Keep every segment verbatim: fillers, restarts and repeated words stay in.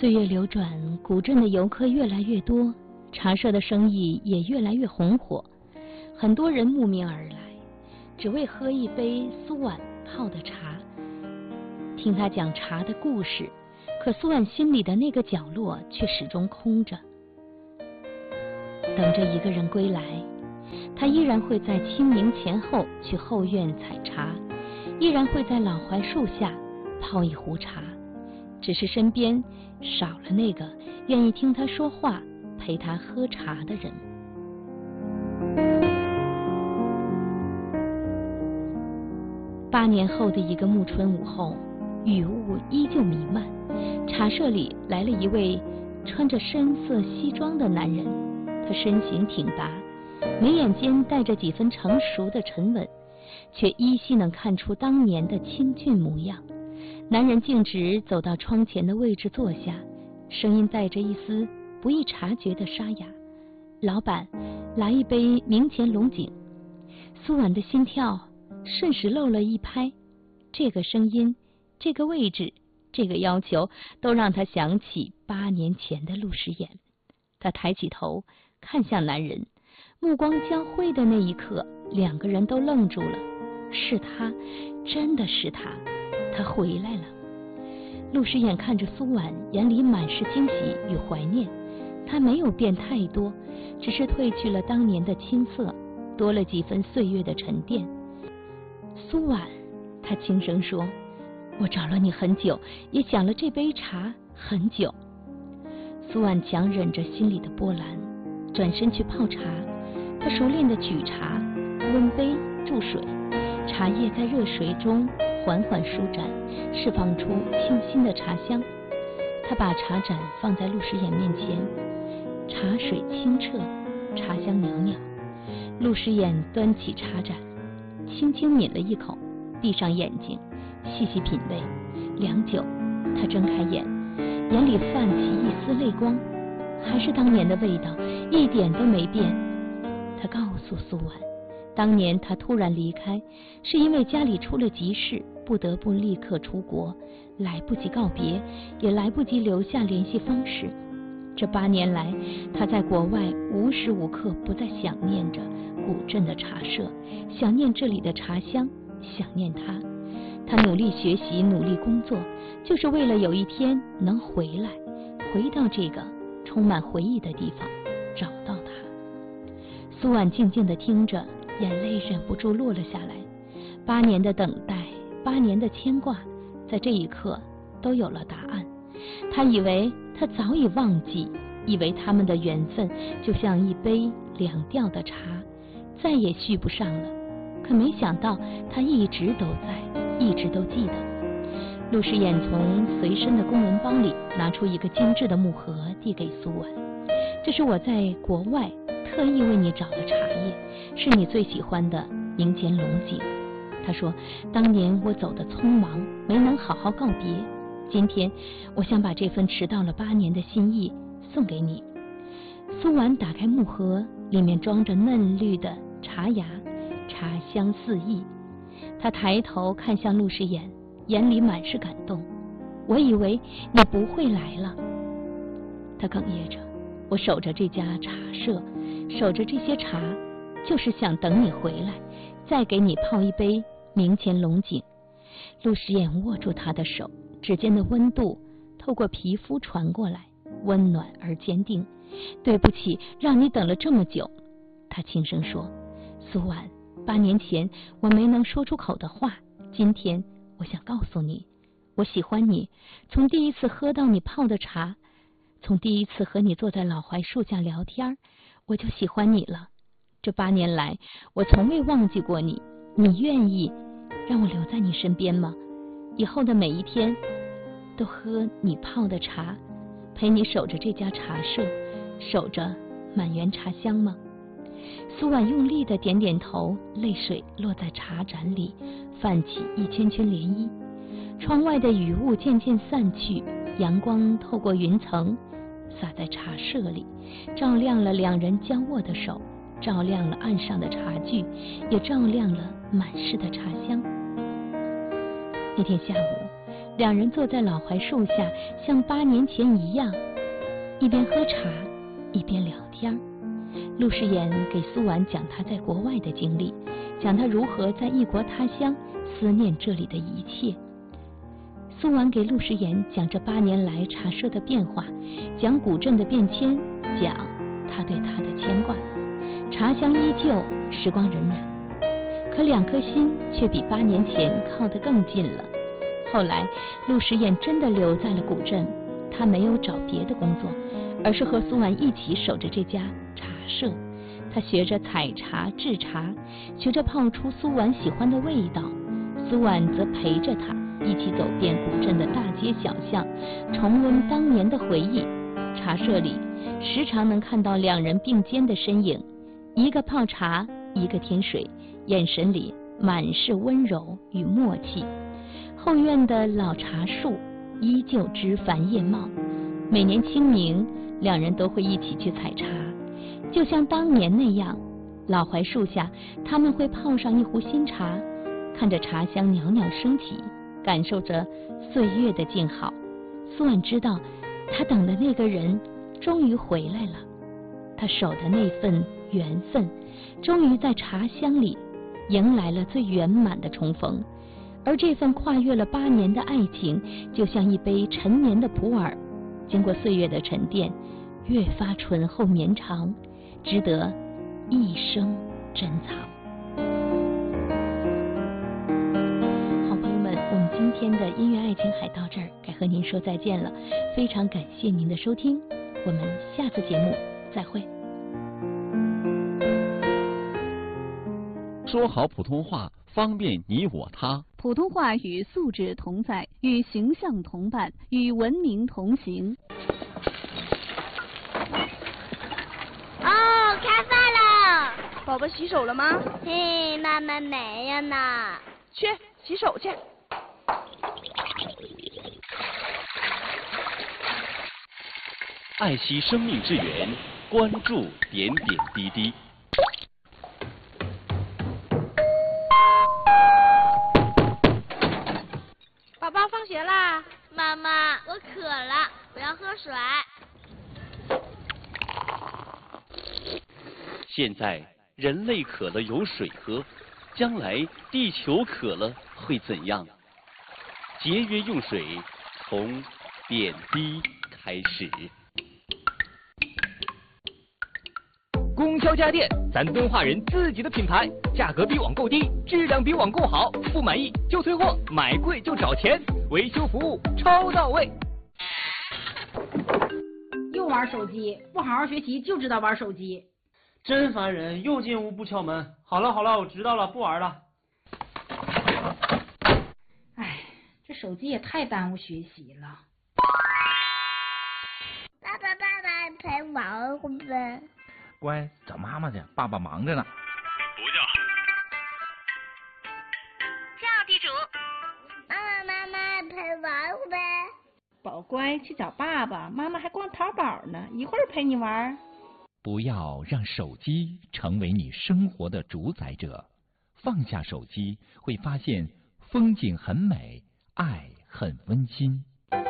岁月流转，古镇的游客越来越多，茶社的生意也越来越红火。很多人慕名而来，只为喝一杯苏婉泡的茶，听他讲茶的故事。可苏婉心里的那个角落却始终空着，等着一个人归来。他依然会在清明前后去后院采茶，依然会在老槐树下泡一壶茶，只是身边少了那个愿意听他说话、陪他喝茶的人。八年后的一个暮春午后，雨雾依旧弥漫，茶社里来了一位穿着深色西装的男人，他身形挺拔，眉眼间带着几分成熟的沉稳，却依稀能看出当年的清俊模样。男人径直走到窗前的位置坐下，声音带着一丝不易察觉的沙哑：“老板，来一杯明前龙井。”苏婉的心跳瞬时漏了一拍，这个声音，这个位置，这个要求，都让他想起八年前的陆诗言。他抬起头看向男人，目光交汇的那一刻，两个人都愣住了。是他，真的是他，他回来了。陆诗言看着苏婉，眼里满是惊喜与怀念。他没有变太多，只是褪去了当年的青涩，多了几分岁月的沉淀。苏婉，他轻声说，我找了你很久，也想了这杯茶很久。苏婉强忍着心里的波澜，转身去泡茶。他熟练地取茶，温杯注水，茶叶在热水中缓缓舒展，释放出清新的茶香。他把茶盏放在陆诗言面前，茶水清澈，茶香袅袅。陆诗言端起茶盏，轻轻抿了一口，闭上眼睛细细品味。良久，他睁开眼，眼里泛起一丝泪光，还是当年的味道，一点都没变。他告诉苏婉，当年他突然离开，是因为家里出了急事，不得不立刻出国，来不及告别，也来不及留下联系方式。这八年来，他在国外无时无刻不在想念着古镇的茶社，想念这里的茶香，想念他。他努力学习，努力工作，就是为了有一天能回来，回到这个充满回忆的地方，找到他。苏婉静静地听着，眼泪忍不住落了下来。八年的等待，八年的牵挂，在这一刻都有了答案。他以为他早已忘记，以为他们的缘分就像一杯凉掉的茶，再也续不上了。可没想到他一直都在，一直都记得。陆诗言从随身的公文包里拿出一个精致的木盒，递给苏婉，这是我在国外特意为你找的茶叶，是你最喜欢的明前龙井。他说，当年我走得匆忙，没能好好告别，今天我想把这份迟到了八年的心意送给你。苏婉打开木盒，里面装着嫩绿的茶芽，茶香四溢。他抬头看向陆诗言，眼里满是感动。我以为你不会来了。他哽咽着，我守着这家茶社，守着这些茶，就是想等你回来，再给你泡一杯明前龙井。陆诗言握住他的手，指尖的温度透过皮肤传过来，温暖而坚定。对不起，让你等了这么久。他轻声说，苏婉，八年前我没能说出口的话，今天我想告诉你，我喜欢你。从第一次喝到你泡的茶，从第一次和你坐在老槐树下聊天，我就喜欢你了。这八年来，我从未忘记过你。你愿意让我留在你身边吗？以后的每一天都喝你泡的茶，陪你守着这家茶社，守着满园茶香吗？苏婉用力的点点头，泪水落在茶盏里，泛起一圈圈涟漪。窗外的雨雾渐渐散去，阳光透过云层洒在茶社里，照亮了两人交握的手，照亮了岸上的茶具，也照亮了满室的茶香。那天下午， 两人坐在老槐树下，像八年前一样，一边喝茶，一边聊天。陆世言给苏婉讲他在国外的经历，讲他如何在异国他乡思念这里的一切。苏婉给陆世言讲这八年来茶社的变化，讲古镇的变迁，讲他对他的牵挂。茶香依旧，时光荏苒，可两颗心却比八年前靠得更近了。后来陆世言真的留在了古镇，他没有找别的工作，而是和苏婉一起守着这家茶社。他学着采茶制茶，学着泡出苏婉喜欢的味道，苏婉则陪着他一起走遍古镇的大街小巷，重温当年的回忆。茶社里时常能看到两人并肩的身影，一个泡茶，一个添水，眼神里满是温柔与默契。后院的老茶树依旧枝繁叶茂，每年清明，两人都会一起去采茶，就像当年那样，老槐树下他们会泡上一壶新茶，看着茶香袅袅升起，感受着岁月的静好。苏婉知道，她等的那个人终于回来了，她守的那份缘分终于在茶香里迎来了最圆满的重逢。而这份跨越了八年的爱情，就像一杯陈年的普洱，经过岁月的沉淀，越发醇厚绵长，值得一生珍藏。好朋友们，我们今天的音乐爱情海到这儿该和您说再见了，非常感谢您的收听，我们下次节目再会。 说好普通话，方便你我他。 普通话与素质同在，与形象同伴，与文明同行。 哦，开饭了！ 宝宝洗手了吗？ 嘿，妈妈没有呢。 去洗手去。 爱惜生命之源，关注点点滴滴。 宝宝放学啦！ 妈妈，我渴了，我要喝水。 现在人类渴了有水喝，将来地球渴了会怎样？节约用水，从点滴开始。 供销家电，咱敦化人自己的品牌，价格比网购低，质量比网购好，不满意就退货，买贵就找钱，维修服务超到位。 又玩手机，不好好学习就知道玩手机， 真烦人！又进屋不敲门。好了好了，我知道了，不玩了。 哎，这手机也太耽误学习了。 爸爸爸爸陪玩会不会？ 乖，找妈妈去，爸爸忙着呢。 不叫。 叫地主。妈妈妈妈陪玩会不会？ 宝乖，去找爸爸，妈妈还逛淘宝呢，一会儿陪你玩。 不要让手机成为你生活的主宰者，放下手机，会发现风景很美，爱很温馨。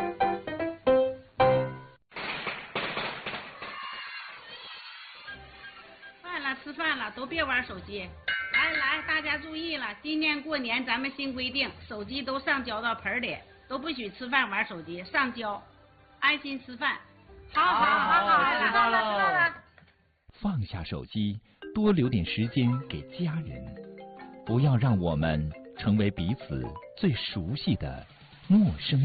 吃饭了，都别玩手机。来来，大家注意了，今年过年咱们新规定，手机都上交到盆里，都不许吃饭玩手机，上交，安心吃饭。好好好好，知道了知道了。 放下手机，多留点时间给家人，不要让我们成为彼此最熟悉的陌生